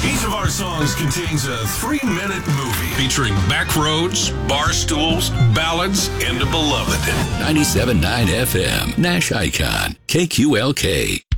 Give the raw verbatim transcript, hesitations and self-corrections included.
Each of our songs contains a three-minute movie featuring backroads, bar stools, ballads, and a beloved. ninety-seven point nine F M, Nash Icon, K Q L K.